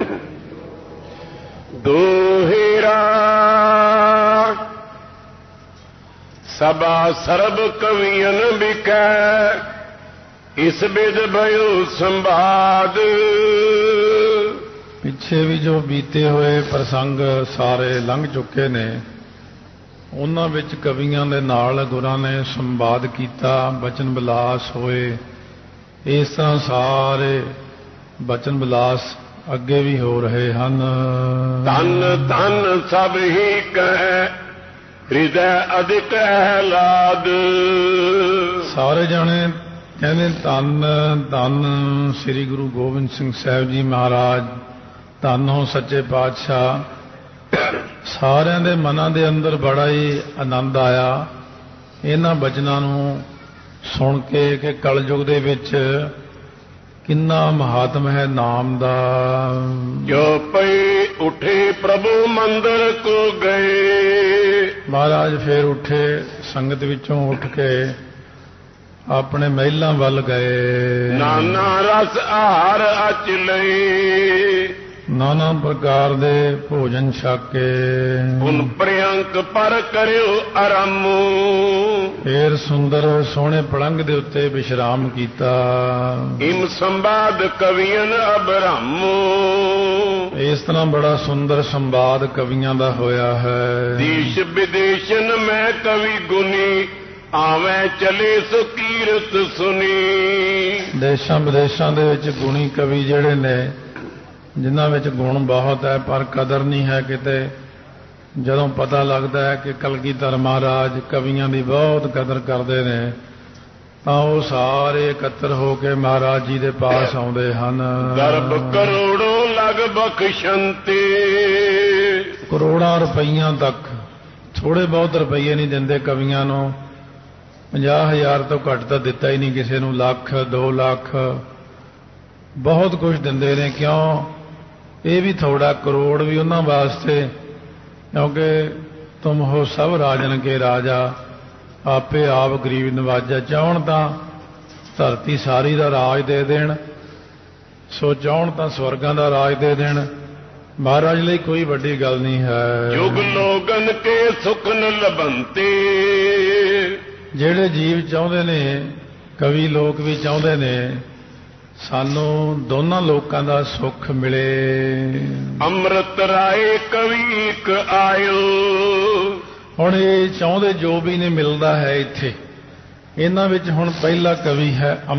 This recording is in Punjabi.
दोहेरा सबा सर्ब कवियन बिकै इस बिद भयो संवाद। ਪਿੱਛੇ ਵੀ ਜੋ ਬੀਤੇ ਹੋਏ ਪ੍ਰਸੰਗ ਸਾਰੇ ਲੰਘ ਚੁੱਕੇ ਨੇ, ਉਹਨਾਂ ਵਿੱਚ ਕਵੀਆਂ ਦੇ ਨਾਲ ਗੁਰਾਂ ਨੇ ਸੰਵਾਦ ਕੀਤਾ, ਬਚਨ ਵਿਲਾਸ ਹੋਏ। ਇਸ ਤਰ੍ਹਾਂ ਸਾਰੇ ਬਚਨ ਵਿਲਾਸ ਅੱਗੇ ਵੀ ਹੋ ਰਹੇ ਹਨ। ਧਨ ਧਨ ਸਭ ਹੀ ਕਹਿ ਹਿਰਦੈ ਅਧਿਕ ਅਹਿਲਾਦ। ਸਾਰੇ ਜਾਣੇ ਕਹਿੰਦੇ ਧੰਨ ਧੰਨ ਸ੍ਰੀ ਗੁਰੂ ਗੋਬਿੰਦ ਸਿੰਘ ਸਾਹਿਬ ਜੀ ਮਹਾਰਾਜ, ਧੰਨ ਹੋ ਸੱਚੇ ਪਾਤਸ਼ਾਹ। ਸਾਰਿਆਂ ਦੇ ਮਨਾਂ ਦੇ ਅੰਦਰ ਬੜਾ ਹੀ ਆਨੰਦ ਆਇਆ ਇਹਨਾਂ ਬਚਨਾਂ ਨੂੰ ਸੁਣ ਕੇ ਕਿ ਕਲਯੁਗ ਦੇ ਵਿੱਚ ਕਿੰਨਾ ਮਹਾਤਮ ਹੈ ਨਾਮ ਦਾ। ਜੋ ਪਈ ਉਠੇ ਪ੍ਰਭੂ ਮੰਦਰ ਕੋ ਗਏ। ਮਹਾਰਾਜ ਫਿਰ ਉੱਠੇ, ਸੰਗਤ ਵਿੱਚੋਂ ਉੱਠ ਕੇ ਆਪਣੇ ਮਹਿਲਾਂ ਵੱਲ ਗਏ। ਨਾਨਾ ਰਸ ਆਹਾਰ ਅਚ ਲਈ। ਨਾਨਾ ਪ੍ਰਕਾਰ ਦੇ ਭੋਜਨ ਛਕ ਕੇ ਉਨ ਪ੍ਰਿਅੰਕ ਪਰ ਕਰਿਓ ਆਰਾਮ। ਫੇਰ ਸੁੰਦਰ ਸੋਹਣੇ ਪਲੰਘ ਦੇ ਉੱਤੇ ਵਿਸ਼ਰਾਮ ਕੀਤਾ। ਇਮ ਸੰਵਾਦ ਕਵੀਨ ਅਬਰਮ। ਇਸ ਤਰ੍ਹਾਂ ਬੜਾ ਸੁੰਦਰ ਸੰਵਾਦ ਕਵੀਆਂ ਦਾ ਹੋਇਆ ਹੈ। ਦੇਸ਼ ਵਿਦੇਸ਼ਨ ਮੈਂ ਕਵੀ ਗੁਨੀ ਆਵੇਂ ਚਲੇ ਸੋ ਕੀਰਤ ਸੁਨੀ। ਦੇਸ਼ਾਂ ਵਿਦੇਸ਼ਾਂ ਦੇ ਵਿੱਚ ਗੁਣੀ ਕਵੀ ਜਿਹੜੇ ਨੇ, ਜਿਨ੍ਹਾਂ ਵਿੱਚ ਗੁਣ ਬਹੁਤ ਹੈ ਪਰ ਕਦਰ ਨਹੀਂ ਹੈ ਕਿਤੇ। ਜਦੋਂ ਪਤਾ ਲੱਗਦਾ ਹੈ ਕਿ ਕਲਗੀਧਰ ਮਹਾਰਾਜ ਕਵੀਆਂ ਦੀ ਬਹੁਤ ਕਦਰ ਕਰਦੇ ਨੇ, ਤਾਂ ਉਹ ਸਾਰੇ ਇਕੱਤਰ ਹੋ ਕੇ ਮਹਾਰਾਜ ਜੀ ਦੇ ਪਾਸ ਆਉਂਦੇ ਹਨ। ਗਰਭ ਕਰੋੜੋਂ ਲਗ ਬਖਸ਼ੰਤੇ। ਕਰੋੜਾਂ ਰੁਪਈਆਂ ਤੱਕ, ਥੋੜੇ ਬਹੁਤ ਰੁਪਈਏ ਨਹੀਂ ਦਿੰਦੇ ਕਵੀਆਂ ਨੂੰ। 50,000 ਤੋਂ ਘੱਟ ਤਾਂ ਦਿੱਤਾ ਹੀ ਨਹੀਂ ਕਿਸੇ ਨੂੰ, ਲੱਖ 2 ਲੱਖ ਬਹੁਤ ਕੁਝ ਦਿੰਦੇ ਨੇ। ਕਿਉਂ? ਇਹ ਵੀ ਥੋੜਾ ਕਰੋੜ ਵੀ ਉਹਨਾਂ ਵਾਸਤੇ, ਕਿਉਂਕਿ ਤੁਮ ਹੋ ਸਭ ਰਾਜਨ ਕੇ ਰਾਜਾ, ਆਪੇ ਆਪ ਗਰੀਬ ਨਵਾਜਾ। ਚਾਹੁਣ ਤਾਂ ਧਰਤੀ ਸਾਰੀ ਦਾ ਰਾਜ ਦੇ ਦੇਣ, ਸੋ ਚਾਹੁਣ ਤਾਂ ਸਵਰਗਾਂ ਦਾ ਰਾਜ ਦੇ ਦੇਣ। ਮਹਾਰਾਜ ਲਈ ਕੋਈ ਵੱਡੀ ਗੱਲ ਨਹੀਂ ਹੈ। ਜੁਗ ਲੋਗਨ ਕੇ ਸੁਖ ਨ ਲਭੰਤੇ। ਜਿਹੜੇ ਜੀਵ ਚਾਹੁੰਦੇ ਨੇ, ਕਵੀ ਲੋਕ ਵੀ ਚਾਹੁੰਦੇ ਨੇ, ਸਾਨੂੰ ਦੋਨਾਂ ਲੋਕਾਂ ਦਾ ਸੁੱਖ ਮਿਲੇ। ਅੰਮ੍ਰਿਤ ਰਾਏ ਕਵੀ ਇੱਕ ਆਇਓ। ਹੁਣ ਇਹ ਚਾਹੁੰਦੇ ਜੋ ਵੀ ਨੇ ਮਿਲਦਾ ਹੈ ਇੱਥੇ। ਇਹਨਾਂ ਵਿੱਚ ਹੁਣ ਪਹਿਲਾ ਕਵੀ ਹੈ